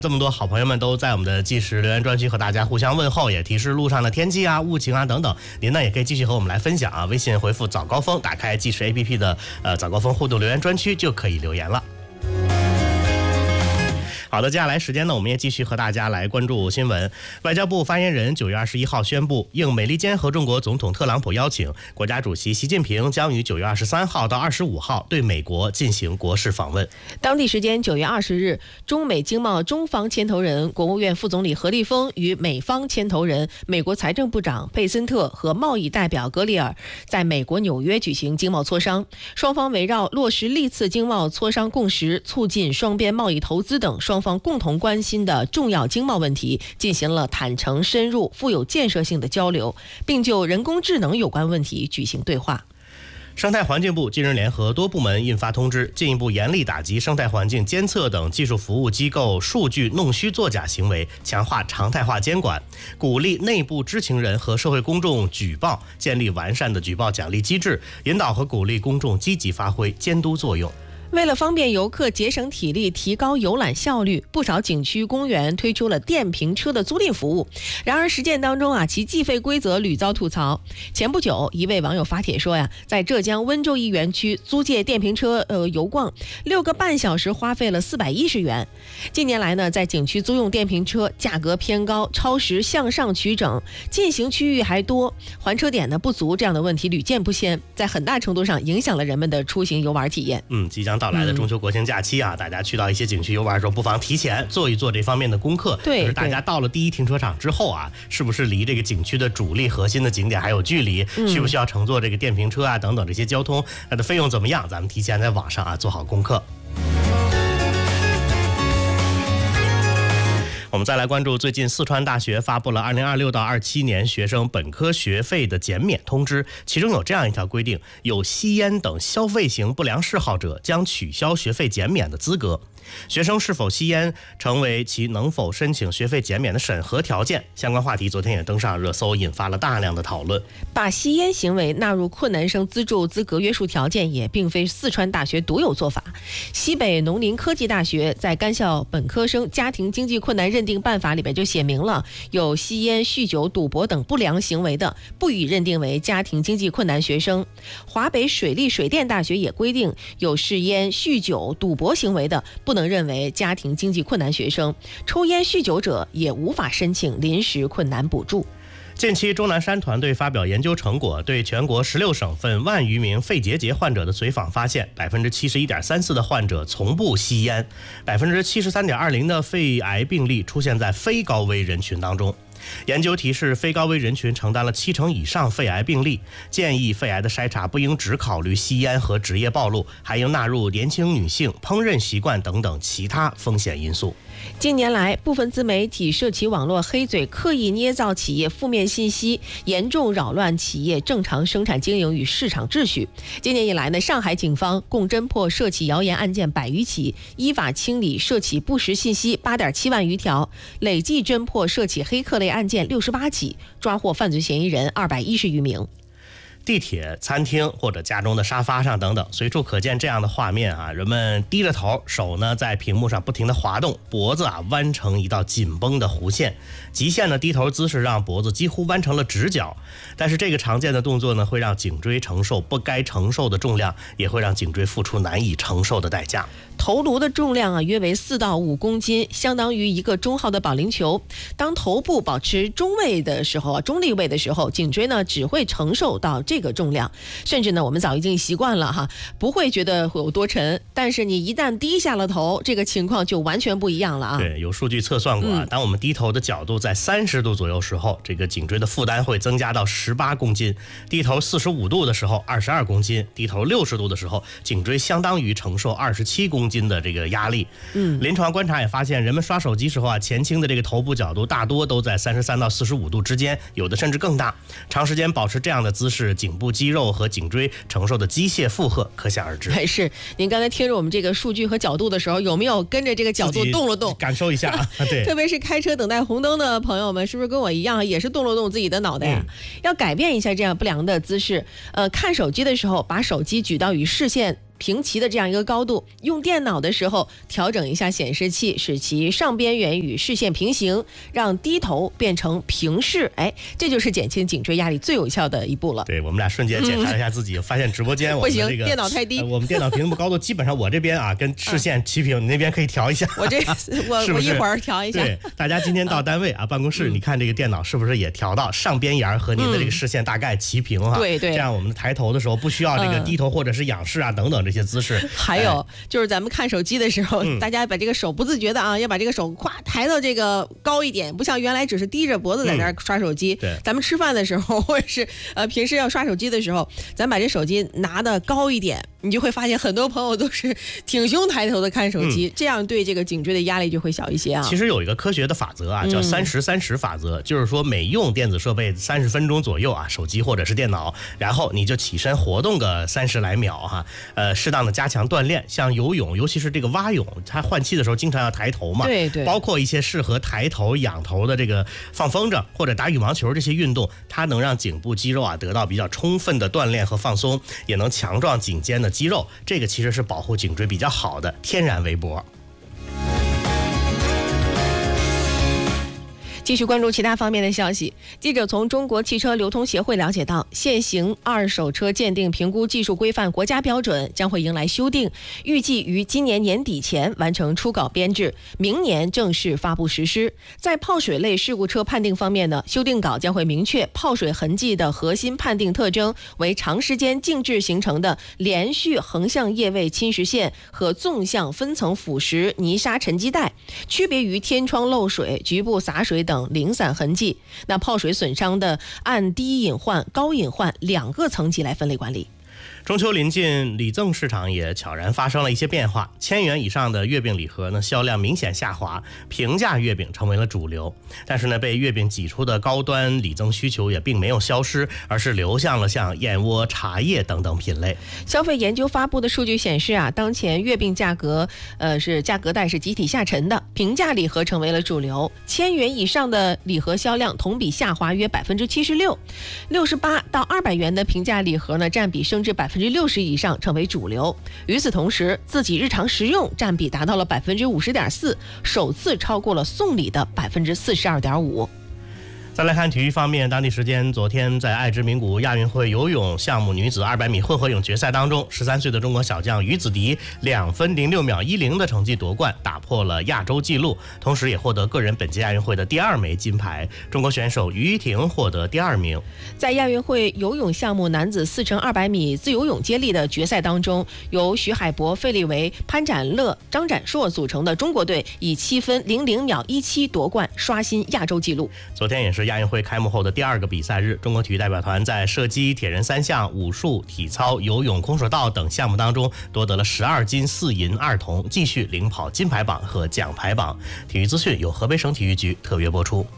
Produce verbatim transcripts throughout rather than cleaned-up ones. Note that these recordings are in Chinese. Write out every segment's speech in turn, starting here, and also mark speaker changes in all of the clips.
Speaker 1: 这么多好朋友们都在我们的即时留言专区和大家互相问候，也提示路上的天气啊、雾情啊等等。您呢也可以继续和我们来分享啊，微信回复早高峰，打开即时 A P P 的呃早高峰互动留言专区就可以留言了。好的，接下来时间呢，我们也继续和大家来关注新闻。外交部发言人九月二十一号宣布，应美利坚合众国总统特朗普邀请，国家主席习近平将于九月二十三号到二十五号对美国进行国事访问。
Speaker 2: 当地时间九月二十日，中美经贸中方牵头人、国务院副总理何立峰与美方牵头人、美国财政部长佩森特和贸易代表格里尔在美国纽约举行经贸磋商，双方围绕落实历次经贸磋商共识、促进双边贸易投资等双方共同关心的重要经贸问题进行了坦诚、深入、富有建设性的交流，并就人工智能有关问题举行对话。
Speaker 1: 生态环境部近日联合多部门印发通知，进一步严厉打击生态环境监测等技术服务机构数据弄虚作假行为，强化常态化监管，鼓励内部知情人和社会公众举报，建立完善的举报奖励机制，引导和鼓励公众积极发挥监督作用。
Speaker 2: 为了方便游客节省体力、提高游览效率，不少景区公园推出了电瓶车的租赁服务。然而实践当中啊，其计费规则屡遭吐槽。前不久，一位网友发帖说呀，在浙江温州一园区租借电瓶车呃游逛，六个半小时花费了四百一十元。近年来呢，在景区租用电瓶车价格偏高、超时向上取整、禁行区域还多、还车点呢不足，这样的问题屡见不鲜，在很大程度上影响了人们的出行游玩体验。
Speaker 1: 嗯，即将到来的中秋国庆假期啊，嗯、大家去到一些景区游玩的时候，不妨提前做一做这方面的功课。
Speaker 2: 对，
Speaker 1: 就是大家到了第一停车场之后啊，是不是离这个景区的主力核心的景点还有距离？嗯、需不需要乘坐这个电瓶车啊等等这些交通？它的费用怎么样？咱们提前在网上啊做好功课。我们再来关注，最近四川大学发布了二零二六到二七年学生本科学费的减免通知，其中有这样一条规定：有吸烟等消费型不良嗜好者将取消学费减免的资格。学生是否吸烟成为其能否申请学费减免的审核条件。相关话题昨天也登上热搜，引发了大量的讨论。
Speaker 2: 把吸烟行为纳入困难生资助资格约束条件也并非四川大学独有做法。西北农林科技大学在该校本科生家庭经济困难认定办法里边就写明了，有吸烟、酗酒、赌博等不良行为的，不予认定为家庭经济困难学生。华北水利水电大学也规定，有嗜烟、酗酒、赌博行为的，不能认为家庭经济困难学生，抽烟酗酒者也无法申请临时困难补助。
Speaker 1: 近期钟南山团队发表研究成果，对全国十六省份万余名肺结节患者的随访发现，百分之七十一点三四的患者从不吸烟，百分之七十三点二零的肺癌病例出现在非高危人群当中。研究提示，非高危人群承担了七成以上肺癌病例，建议肺癌的筛查不应只考虑吸烟和职业暴露，还应纳入年轻女性、烹饪习惯等等其他风险因素。
Speaker 2: 近年来，部分自媒体涉其网络黑嘴，刻意捏造企业负面信息，严重扰乱企业正常生产经营与市场秩序。今年以来呢，上海警方共侦破涉企谣言案件百余起，依法清理涉企不实信息八点七万余条，累计侦破涉企黑客类案件六十八起，抓获犯罪嫌疑人二百一十余名。
Speaker 1: 地铁、餐厅或者家中的沙发上等等，随处可见这样的画面啊，人们低着头，手呢在屏幕上不停地滑动，脖子啊弯成一道紧绷的弧线，极限的低头姿势让脖子几乎弯成了直角。但是这个常见的动作呢，会让颈椎承受不该承受的重量，也会让颈椎付出难以承受的代价。
Speaker 2: 头颅的重量啊约为四到五公斤，相当于一个中号的保龄球。当头部保持中位的时候啊，中立位的时候，颈椎呢只会承受到这个重量，甚至呢我们早已经习惯了哈，不会觉得会有多沉。但是你一旦低下了头，这个情况就完全不一样了啊。
Speaker 1: 对，有数据测算过啊，嗯、当我们低头的角度在三十度左右时候，这个颈椎的负担会增加到十八公斤；低头四十五度的时候，二十二公斤；低头六十度的时候，颈椎相当于承受二十七公斤的这个压力。嗯，临床观察也发现，人们刷手机时候啊，前倾的这个头部角度大多都在三十三到四十五度之间，有的甚至更大。长时间保持这样的姿势，颈部肌肉和颈椎承受的机械负荷可想而知。
Speaker 2: 还是您刚才听着我们这个数据和角度的时候，有没有跟着这个角度动了动，
Speaker 1: 感受一下？对，
Speaker 2: 特别是开车等待红灯的朋友们，是不是跟我一样，也是动了动自己的脑袋呀、啊嗯？要改变一下这样不良的姿势。呃，看手机的时候，把手机举到与视线平齐的这样一个高度。用电脑的时候调整一下显示器，使其上边缘与视线平行，让低头变成平视。哎，这就是减轻颈椎压力最有效的一步了。
Speaker 1: 对，我们俩瞬间检查一下自己，嗯、发现直播间我们的这个
Speaker 2: 不行，电脑太低、
Speaker 1: 呃，我们电脑屏幕高度基本上我这边啊跟视线齐平，嗯、你那边可以调一下。
Speaker 2: 我这我
Speaker 1: 是不是
Speaker 2: 我一会儿调一下。
Speaker 1: 对，大家今天到单位啊、嗯、办公室，你看这个电脑是不是也调到上边沿和您的这个视线大概齐平哈？
Speaker 2: 嗯、对对，
Speaker 1: 这样我们抬头的时候不需要这个低头或者是仰视啊、嗯、等等这些姿势。
Speaker 2: 还有、哎、就是咱们看手机的时候、嗯，大家把这个手不自觉的啊，要把这个手咵抬到这个高一点，不像原来只是低着脖子在那儿刷手机。
Speaker 1: 嗯、对，
Speaker 2: 咱们吃饭的时候或者是呃平时要刷手机的时候，咱把这手机拿的高一点，你就会发现很多朋友都是挺胸抬头的看手机、嗯，这样对这个颈椎的压力就会小一些啊。
Speaker 1: 其实有一个科学的法则啊，叫三十三十法则、嗯，就是说每用电子设备三十分钟左右啊，手机或者是电脑，然后你就起身活动个三十来秒哈、啊，呃，适当的加强锻炼，像游泳，尤其是这个蛙泳，它换气的时候经常要抬头嘛，
Speaker 2: 对对，
Speaker 1: 包括一些适合抬头、仰头的这个放风筝或者打羽毛球这些运动，它能让颈部肌肉啊得到比较充分的锻炼和放松，也能强壮颈肩的肌肉，这个其实是保护颈椎比较好的天然围脖。
Speaker 2: 继续关注其他方面的消息。记者从中国汽车流通协会了解到，现行二手车鉴定评估技术规范国家标准将会迎来修订，预计于今年年底前完成初稿编制，明年正式发布实施。在泡水类事故车判定方面呢，修订稿将会明确泡水痕迹的核心判定特征为长时间静置形成的连续横向液位侵蚀线和纵向分层腐蚀泥沙沉积带，区别于天窗漏水、局部洒水等零散痕迹。那泡水损伤的按低隐患、高隐患两个层级来分类管理。
Speaker 1: 中秋临近，礼赠市场也悄然发生了一些变化。千元以上的月饼礼盒呢，销量明显下滑，平价月饼成为了主流。但是呢，被月饼挤出的高端礼赠需求也并没有消失，而是流向了像燕窝、茶叶等等品类。
Speaker 2: 消费研究发布的数据显示啊，当前月饼价格呃是价格带是集体下沉的，平价礼盒成为了主流。千元以上的礼盒销量同比下滑约百分之七十六，六十八到二百元的平价礼盒呢，占比升至百分之六十以上，成为主流。与此同时，自己日常食用占比达到了百分之五十点四，首次超过了送礼的百分之四十二点五。
Speaker 1: 再来看体育方面，当地时间昨天在爱知名古亚运会游泳项目女子二百米混合泳决赛当中，十三岁的中国小将于子迪两分零六秒一零的成绩夺冠，打破了亚洲纪录，同时也获得个人本届亚运会的第二枚金牌。中国选手于依婷获得第二名。在亚运会游泳项目男子四乘二百米自由泳接力的决赛当中，由徐海博、费利维、潘展乐、张展硕组成的中国队以七分零零秒一七夺冠，刷新亚洲纪录。昨天也是亚运会开幕后的第二个比赛日，中国体育代表团在射击、铁人三项、武术、体操、游泳、空手道等项目当中夺得了十二金四银二铜，继续领跑金牌榜和奖牌榜。体育资讯由河北省体育局特约播出。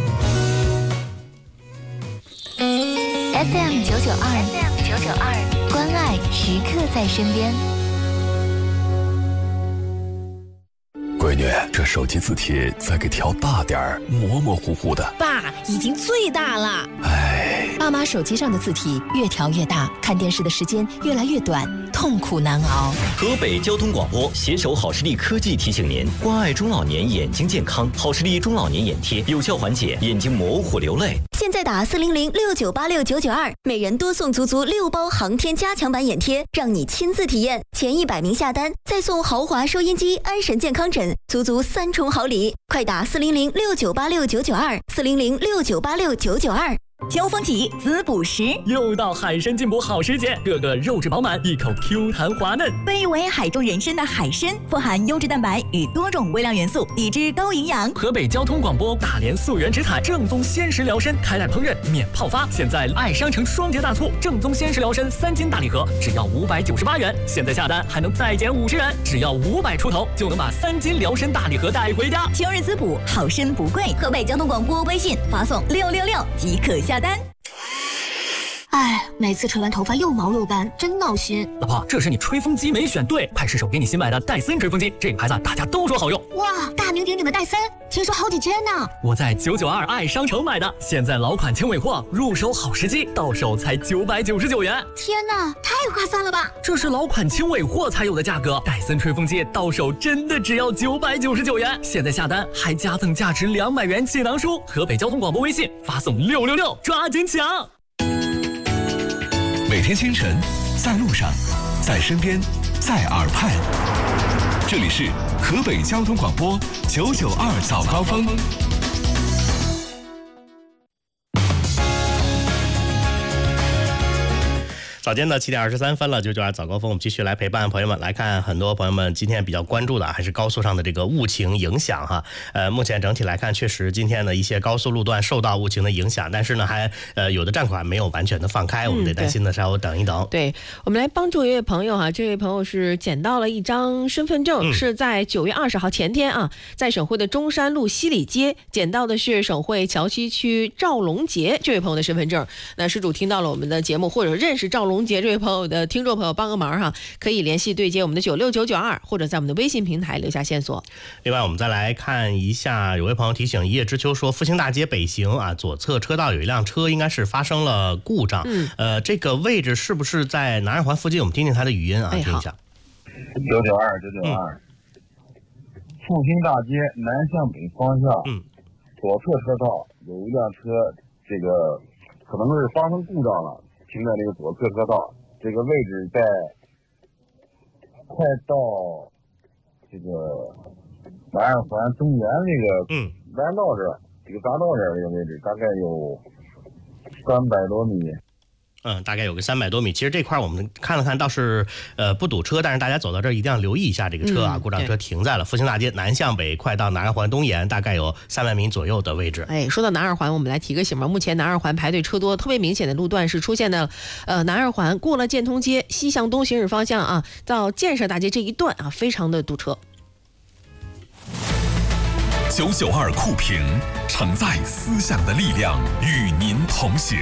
Speaker 3: F M 九九二 ，F M 九九二，关爱时刻在身边。
Speaker 4: 闺女，这手机字体再给调大点儿，模模糊糊的。
Speaker 5: 爸，已经最大了。
Speaker 4: 哎，
Speaker 3: 爸妈手机上的字体越调越大，看电视的时间越来越短，痛苦难熬。
Speaker 6: 河北交通广播携手好视力科技提醒您：关爱中老年眼睛健康，好视力中老年眼贴有效缓解眼睛模糊流泪。
Speaker 7: 现在打四零零六九八六九九二，每人多送足足六包航天加强版眼贴，让你亲自体验。前一百名下单，再送豪华收音机、安神健康枕，足足三重好礼。快打四零零六九八六九九二，四零零六九八六九九二。
Speaker 5: 秋风起，滋补时，
Speaker 8: 又到海参进补好时节，个个肉质饱满，一口 Q 弹滑嫩。
Speaker 5: 被誉为海中人参的海参，富含优质蛋白与多种微量元素，抵制高营养。
Speaker 8: 河北交通广播大连溯源植采正宗鲜食疗参，开袋烹饪免泡发。现在爱商城双节大促，正宗鲜食疗参三斤大礼盒只要五百九十八元，现在下单还能再减五十元，只要五百出头就能把三斤疗参大礼盒带回家。
Speaker 5: 秋日滋补，好参不贵。河北交通广播微信发送六六六即可下单。
Speaker 9: 哎，每次吹完头发又毛又干，真闹心。
Speaker 8: 老婆，这是你吹风机没选对，派失手给你新买的戴森吹风机，这个牌子大家都说好用。
Speaker 9: 哇，大名鼎鼎的戴森，听说好几千呢。
Speaker 8: 我在九九二爱商城买的，现在老款轻尾货，入手好时机，到手才九百九十九元。
Speaker 9: 天哪，太划算了吧！
Speaker 8: 这是老款轻尾货才有的价格，戴森吹风机到手真的只要九百九十九元。现在下单还加赠价值两百元气囊书。河北交通广播微信发送六六六，抓紧抢！
Speaker 4: 每天清晨，在路上，在身边，在耳畔，这里是河北交通广播九九二早高峰。
Speaker 1: 早间的七点二十三分了，九九二早高峰，我们继续来陪伴朋友们来看，很多朋友们今天比较关注的还是高速上的这个雾情影响哈。呃，目前整体来看，确实今天的一些高速路段受到雾情的影响，但是呢，还呃有的站款没有完全的放开，我们得担心的稍微等一等。
Speaker 2: 嗯、对, 对我们来帮助一位朋友哈，这位朋友是捡到了一张身份证，嗯、是在九月二十号前天啊，在省会的中山路西里街捡到的是省会桥西区赵龙杰这位朋友的身份证。那失主听到了我们的节目，或者认识赵龙杰这位朋友的听众朋友帮个忙哈，可以联系对接我们的九六九九二，或者在我们的微信平台留下线索。
Speaker 1: 另外我们再来看一下，有位朋友提醒一叶知秋说，复兴大街北行啊，左侧车道有一辆车应该是发生了故障，嗯，呃，这个位置是不是在南二环附近？我们听听他的语音啊，
Speaker 2: 哎、
Speaker 1: 听一下。
Speaker 10: 九九二九九二，复兴大街南向北方向，嗯，左侧车道有一辆车，这个可能是发生故障了，停在这个左侧车道。这个位置在快到这个南二环东园这个嗯弯道这儿，这个匝道这儿这个位置大概有三百多米。
Speaker 1: 嗯，大概有个三百多米。其实这块我们看了看，倒是呃不堵车，但是大家走到这儿一定要留意一下这个车啊，嗯、故障车停在了复兴大街南向北，快到南二环东沿，大概有三百米左右的位置。
Speaker 2: 哎，说到南二环，我们来提个醒吧。目前南二环排队车多，特别明显的路段是出现的，呃，南二环过了建通街西向东行驶方向啊，到建设大街这一段啊，非常的堵车。
Speaker 4: 九九二酷评，承载思想的力量，与您同行。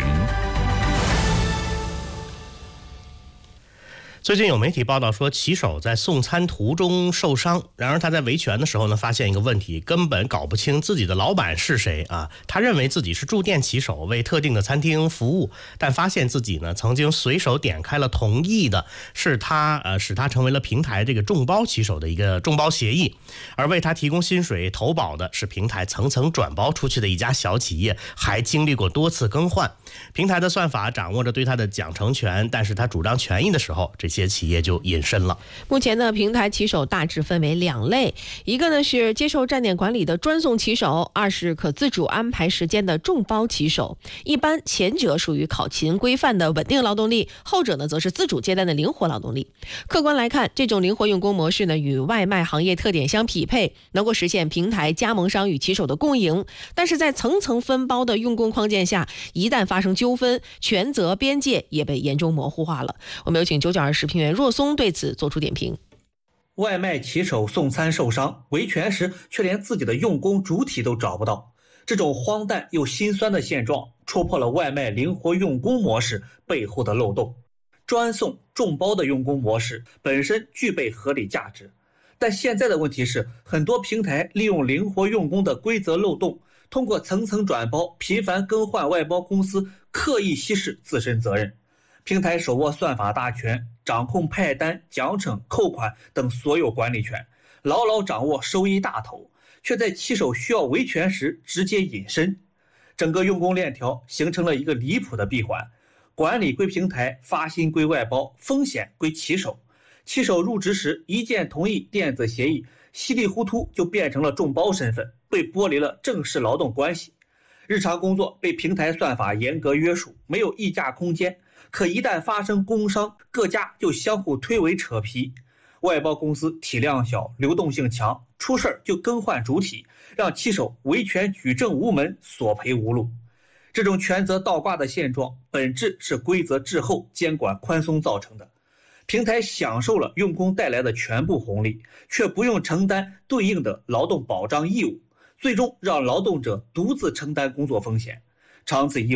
Speaker 1: 最近有媒体报道说，骑手在送餐途中受伤，然而他在维权的时候呢，发现一个问题，根本搞不清自己的老板是谁啊。他认为自己是驻店骑手，为特定的餐厅服务，但发现自己呢曾经随手点开了同意的是他呃使他成为了平台这个众包骑手的一个众包协议，而为他提供薪水投保的是平台层层转包出去的一家小企业，还经历过多次更换。平台的算法掌握着对他的奖惩权，但是他主张权益的时候，这些企业就隐身了。
Speaker 2: 目前呢，平台骑手大致分为两类，一个呢是接受站点管理的专送骑手，二是可自主安排时间的众包骑手。一般前者属于考勤规范的稳定劳动力，后者呢则是自主接单的灵活劳动力。客观来看，这种灵活用工模式呢与外卖行业特点相匹配，能够实现平台加盟商与骑手的共赢。但是在层层分包的用工框架下，一旦发生纠纷，权责边界也被严重模糊化了。我们有请九九二时评员若松对此做出点评。
Speaker 11: 外卖骑手送餐受伤，维权时却连自己的用工主体都找不到，这种荒诞又心酸的现状，戳破了外卖灵活用工模式背后的漏洞。专送众包的用工模式本身具备合理价值，但现在的问题是，很多平台利用灵活用工的规则漏洞，通过层层转包、频繁更换外包公司，刻意稀释自身责任。平台手握算法大权，掌控派单、奖惩、扣款等所有管理权，牢牢掌握收益大头，却在骑手需要维权时直接隐身。整个用工链条形成了一个离谱的闭环，管理归平台，发薪归外包，风险归骑手。骑手入职时一键同意电子协议，稀里糊涂就变成了众包身份，被剥离了正式劳动关系。日常工作被平台算法严格约束，没有议价空间，可一旦发生工伤，各家就相互推诿扯皮。外包公司体量小，流动性强，出事就更换主体，让骑手维权举证无门，索赔无路。这种权责倒挂的现状，本质是规则滞后、监管宽松造成的。平台享受了用工带来的全部红利，却不用承担对应的劳动保障义务，最终让劳动者独自承担工作风险。长此以往，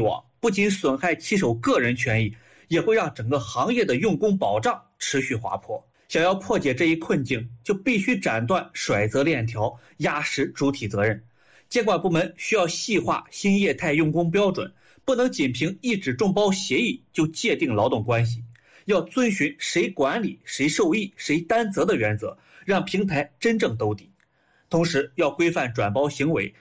Speaker 11: 不仅损害骑手个人权益，也会让整个行业的用工保障持续滑坡。想要破解这一困境，就必须斩断甩责链条，压实主体责任。监管部门需要细化新业态用工标准，不能仅凭一纸众包协议就界定劳动关系，要遵循谁管理、谁受益、谁担责的原则，让平台真正兜底。同时要规范转包行为，